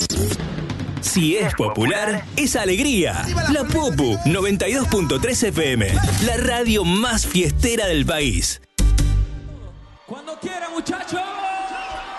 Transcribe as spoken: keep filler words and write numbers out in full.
Si es popular, es alegría. La Popu noventa y dos punto tres F M, la radio más fiestera del país. Cuando quieran, muchachos.